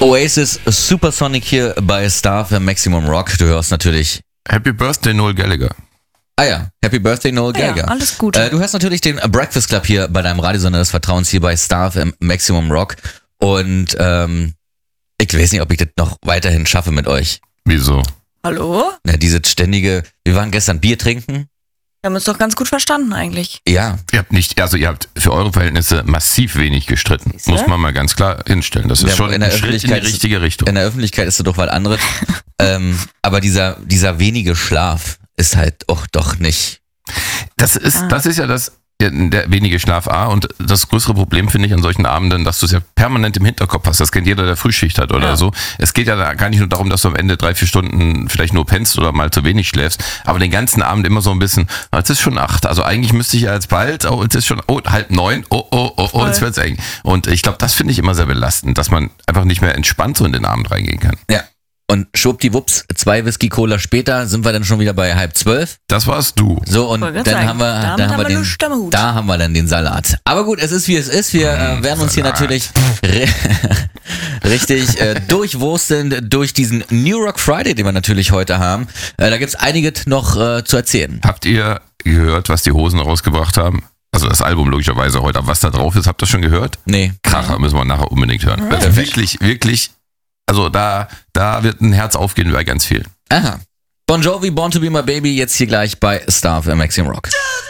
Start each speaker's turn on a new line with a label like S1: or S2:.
S1: Oasis Supersonic hier bei Star für Maximum Rock. Du hörst natürlich
S2: Happy Birthday Noel Gallagher.
S1: Ah ja, Happy Birthday Noel Gallagher.
S3: Ja, alles gut.
S1: Du hörst natürlich den Breakfast Club hier bei deinem Radiosender des Vertrauens hier bei Star für Maximum Rock. Und ich weiß nicht, ob ich das noch weiterhin schaffe mit euch.
S2: Wieso?
S3: Hallo?
S1: Na, dieses ständige, wir waren gestern Bier trinken.
S3: Wir haben uns doch ganz gut verstanden eigentlich.
S1: Ja.
S2: Ihr habt für eure Verhältnisse massiv wenig gestritten.
S3: Siehste?
S2: Muss man mal ganz klar hinstellen. Das ist
S1: Ja,
S2: schon
S1: in der
S2: ein Schritt in die richtige Richtung.
S1: In der Öffentlichkeit ist es doch was anderes. Aber dieser wenige Schlaf ist halt auch doch nicht.
S2: Das ist ja der wenige Schlaf und das größere Problem finde ich an solchen Abenden, dass du es ja permanent im Hinterkopf hast. Das kennt jeder, der Frühschicht hat oder so. Es geht ja da gar nicht nur darum, dass du am Ende 3-4 Stunden vielleicht nur pennst oder mal zu wenig schläfst, aber den ganzen Abend immer so ein bisschen, es ist schon 8, also eigentlich müsste ich ja jetzt bald, es ist schon 8:30, jetzt wird's eng. Und ich glaube, das finde ich immer sehr belastend, dass man einfach nicht mehr entspannt so in den Abend reingehen kann.
S1: Ja. Und schwuppdiwupps, 2 Whisky-Cola später sind wir dann schon wieder bei 11:30.
S2: Das warst du.
S1: So, und
S3: Wollte
S1: dann
S3: gerade
S1: haben
S3: sagen,
S1: wir, da haben wir dann den Salat. Aber gut, es ist wie es ist. Wir werden uns hier
S2: Salat.
S1: natürlich richtig durchwursteln durch diesen New Rock Friday, den wir natürlich heute haben. Da gibt's einiges noch zu erzählen.
S2: Habt ihr gehört, was die Hosen rausgebracht haben? Also das Album logischerweise heute, aber was da drauf ist, habt ihr schon gehört?
S1: Nee.
S2: Kracher, müssen wir nachher unbedingt hören. Also wirklich, also da wird ein Herz aufgehen bei ganz viel.
S1: Aha. Bon Jovi, Born to be my baby, jetzt hier gleich bei Star für Maximum Rock.